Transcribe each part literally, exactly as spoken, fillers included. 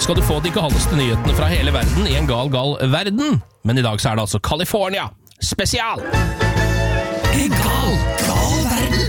skal du få de galeste nyhetene fra hele verden i en gal, gal verden. Men i dag så er det altså California spesial. En gal, gal verden.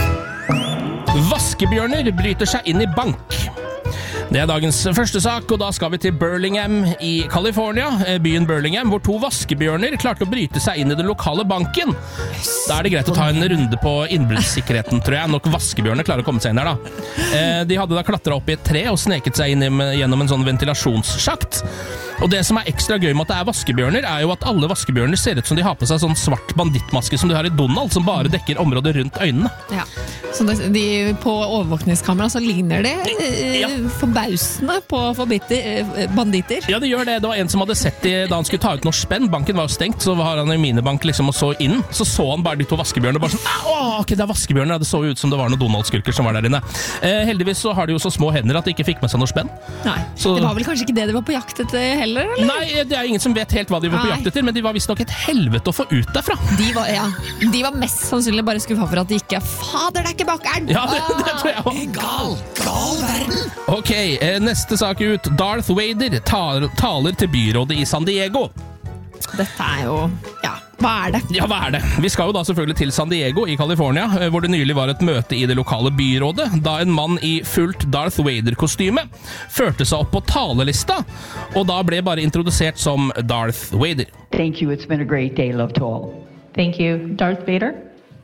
Vaskebjørner bryter seg inn i bank. Det er dagens første sak, og da skal vi til Burlingame i California, byen Burlingame, hvor to vaskebjørner klarte å bryte seg inn i den lokale banken. Da er det greit å ta en runde på innbruddssikkerheten, tror jeg. Nok vaskebjørner klarer å komme seg inn der da. De hadde da klatret opp i et tre og sneket seg inn gjennom en sånn ventilasjonssjakt. Og det som er ekstra gøy med at det er vaskebjørner, er jo at alle vaskebjørner ser ut som de har på seg sånn svart bandittmaske som de har i Donald, som bare dekker området rundt øynene. Ja, så de, på overvåkningskamera så ligner det eh, ja. forbausende på forbitter, eh, banditter. Ja, det gjør det. Det var en som hadde sett de da han skulle ta ut noe spenn. Banken var jo stengt, så har han i minibank liksom og så inn. Så så han bare de to vaskebjørnene, bare sånn, åh, ok, det er vaskebjørner. Det så ut som det var noen Donald-skurker som var der inne. Eh, heldigvis så har de jo så små hender at de ikke fikk med seg noe spenn. Nei, så det var vel kanskje ikke det de var på jakt etter heller? Eller? Nei, det er ingen som vet helt hva de var på jakt etter, men de var visst nok et helvete å få ut derfra. De var, ja, de var mest sannsynlig bare skuffa for at de ikke fader, det er ikke bakkeren! Ja, det, det tror jeg også. En gal, gal verden. Ok, neste sak ut. Darth Vader tar, taler til byrådet i San Diego. Dette er jo, ja, hva er det? Ja, hva er det? Vi skal jo da selvfølgelig til San Diego i California, hvor det nylig var et møte i det lokale byrådet, da en mann i fullt Darth Vader-kostyme førte seg opp på talelista, og da ble bare introdusert som Darth Vader. Thank you, it's been a great day, love to all. Thank you, Darth Vader.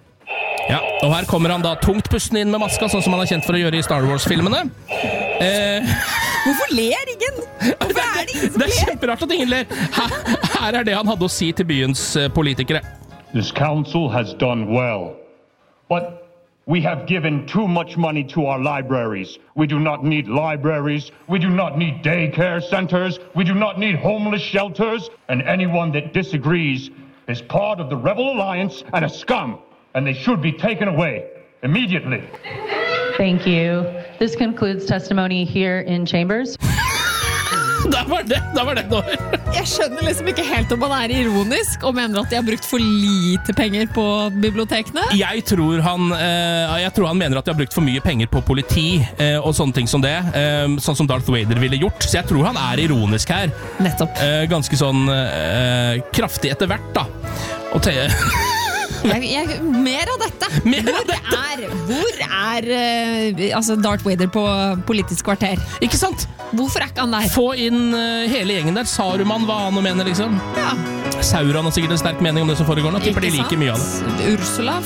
Ja, og her kommer han da tungt pustende inn med maska, sånn som han er kjent for å gjøre i Star Wars-filmene. Eh... Hvorfor ler ingen? Hvorfor er det ingen som ler? Det er kjemperart at ingen ler. Her, her er det han hadde å si til byens politikere. This council has done well, but we have given too much money to our libraries. We do not need libraries. We do not need daycare centers. We do not need homeless shelters. And anyone that disagrees is part of the Rebel Alliance and a scum. And they should be taken away immediately. Thank you. This concludes testimony here in chambers. Da var det, da var det over. Jeg skjønner liksom ikke helt om han er ironisk og mener at de har brukt for lite penger på bibliotekene. Jeg tror han, eh, jeg tror han mener at de har brukt for mye penger på politi eh, og sånne ting som det, eh, sånn som Darth Vader ville gjort. Så jeg tror han er ironisk her. Nettopp. Eh, ganske sånn eh, kraftig etter hvert da. Og te... Jeg, jeg, mer av dette. Mer hvor, av dette. Er, hvor er uh, altså Darth Vader på Politisk kvarter? Ikke sant? Hvorfor er ikke han der? Få inn uh, hele gjengen der. Saruman, hva han nå mener liksom. Ja. Sauron har sikkert en sterk mening om det som foregår nå. Tipper de liker mye av det. Ursula